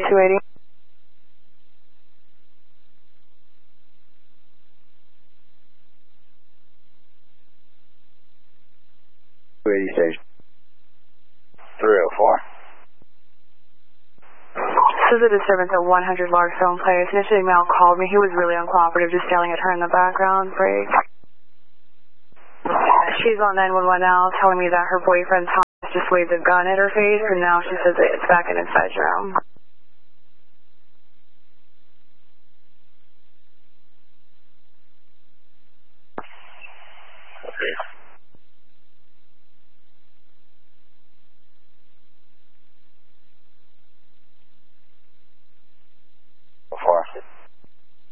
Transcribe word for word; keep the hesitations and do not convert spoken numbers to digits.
two eighty. two eighty station. three oh four. This is a disturbance at one hundred Larkstone Place. Initially, Mel called me. He was really uncooperative, just yelling at her in the background. Break. She's on nine one one now, telling me that her boyfriend Thomas just waved a gun at her face, and now she says it's back in his bedroom.